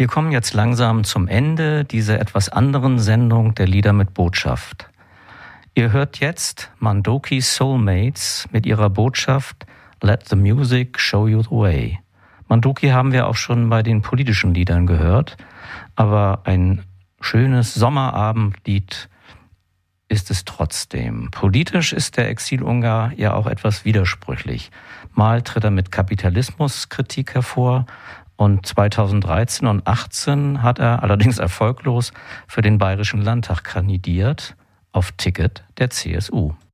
Wir kommen jetzt langsam zum Ende dieser etwas anderen Sendung der Lieder mit Botschaft. Ihr hört jetzt Mandoki Soulmates mit ihrer Botschaft Let the Music Show You the Way. Mandoki haben wir auch schon bei den politischen Liedern gehört, aber ein schönes Sommerabendlied ist es trotzdem. Politisch ist der Exil-Ungar ja auch etwas widersprüchlich. Mal tritt er mit Kapitalismuskritik hervor und 2013 und 2018 hat er allerdings erfolglos für den Bayerischen Landtag kandidiert auf Ticket der CSU.